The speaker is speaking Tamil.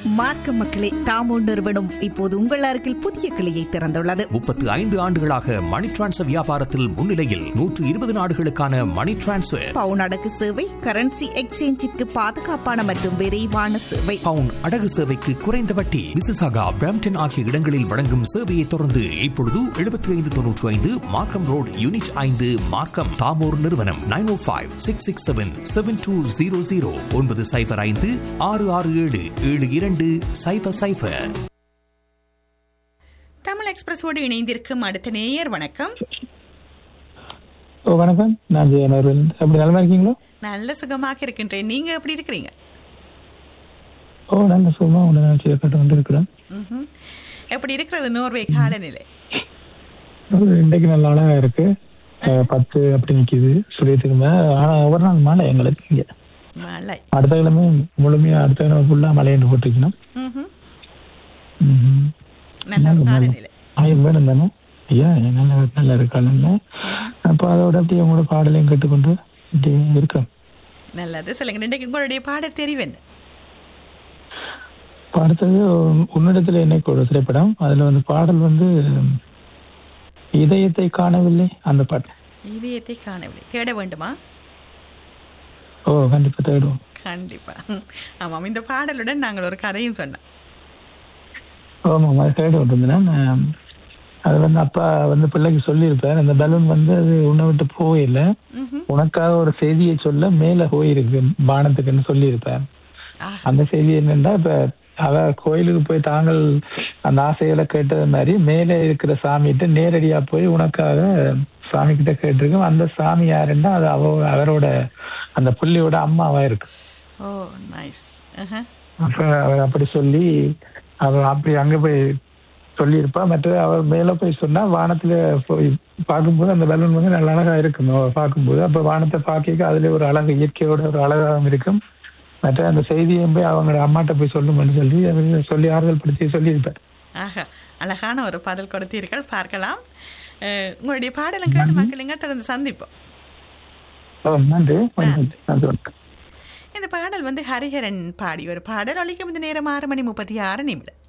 மார்க்க மக்களே, தாமோன் நிறுவனம் இப்போது உங்கள் அருகில் புதிய கிளையை திறந்துள்ளது. 35 ஆண்டுகளாக மணி டிரான்ஸ்ஃபர் வியாபாரத்தில் முன்னிலையில் 120 நாடுகளுக்கான மணி டிரான்ஸ்ஃபர், பவுன் அடகு சேவை, கரன்சி எக்ஸ்சேஞ்சிற்கு பாதுகாப்பான மற்றும் விரைவான சேவை, பவுன் அடகு சேவைக்கு குறைந்த வட்டி. மிசிசாகா, பிரம்ப்டன் ஆகிய இடங்களில் வழங்கும் சேவையை தொடர்ந்து இப்பொழுது 7595 மார்க்கம் ரோடு, யூனிட் 5, மார்க்கம். தாமோர் நிறுவனம் 905-667-7200 956677200. தமிழ் எக்ஸ்பிரஸோடு இணைந்திருக்கும் அடுத்த நேயர். வணக்கம். வணக்கம், நான் ஜெயனர்வன். எப்படி நலமா இருக்கீங்களா? நல்ல சுகமாக இருக்கின்றேன். நீங்க எப்படி இருக்கிறீங்க? நல்ல சுகமா உங்களை நிகழ்ச்சியை கேட்டு வந்திருக்கிறேன். எப்படி இருக்கிறது நோர்வே காலநிலை? இன்றைக்கு நல்ல அழகா இருக்கு. 10 அப்படி நிக்குது சூரியத்துக்கு மேல. ஆனா ஒரு நாள் மழை எங்களுக்கு இங்க. மழை அடுத்த கிழமை முழுமையா, அடுத்த கிழமை ஃபுல்லா மழைன்னு போட்டிருக்கணும். நல்ல காலநிலை வேணும் தானே ஐயா? நல்ல இருக்காங்க. அப்போ அதோட அப்படியே உங்களோட பாடலையும் கேட்டுக்கொண்டு இப்படி இருக்கேன். நல்லது, சொல்லுங்க. இன்றைக்கு உங்களுடைய பாட தெரிவு என்ன? அடுத்தது உன்னிடத்துல என்னைக்கு ஒரு திரைப்படம். அதுல வந்து பாடல் வந்து இதயத்தை காணவில்லை, அந்த பாட்டு. இதயத்தை காணவில்லை தேட வேண்டுமா? கண்டிப்பா தேடுவோம். கண்டிப்பா. ஆமாம், இந்த பாடலுடன் நாங்கள் ஒரு கதையும் சொன்னோம். ஆமாம், அது தேட விட்டுருந்தேன். அது வந்து அப்பா வந்து பிள்ளைக்கு சொல்லியிருப்பேன். அந்த பலூன் வந்து அது உன்னை விட்டு போயில்லை, உனக்காக ஒரு செய்தியை சொல்ல மேல போயிருக்கு பானத்துக்குன்னு சொல்லியிருப்பேன். அந்த செய்தி என்னன்னா, இப்ப அவ கோயிலுக்கு போய் தாங்கள் அந்த ஆசைகளை கேட்டது மாதிரி மேலே இருக்கிற சாமிகிட்ட நேரடியா போய் உனக்காக சாமி கிட்ட கேட்டிருக்கோம். அந்த சாமி யாருன்னா அது அவரோட அந்த புள்ளியோட அம்மாவா இருக்கு. அப்ப அவர் அப்படி சொல்லி அவர் அப்படி அங்க போய் சொல்லியிருப்பா. மற்ற அவர் மேல போய் சொன்னா வானத்துல போய் பார்க்கும்போது அந்த பலூன் வந்து நல்ல அழகா இருக்கும் பார்க்கும்போது. அப்ப வானத்தை பார்க்க அதுல ஒரு அழகு, இயற்கையோட ஒரு அழகாகவும் இருக்கும். மற்ற அந்த செய்தியும் போய் அவங்க அம்மாட்ட போய் சொல்லுமென்னு சொல்லி ஆறுதல் படுத்தி சொல்லியிருப்பார். அழகான ஒரு பதில் கொடுத்தீர்கள். பார்க்கலாம். உங்களுடைய பாடலும் கேட்டு மக்களுங்க தொடர்ந்து சந்திப்போம். நன்றி. இந்த பாடல் வந்து ஹரிஹரன் பாடி ஒரு பாடல். ஒலிக்கும் இந்த நேரம் 6:36.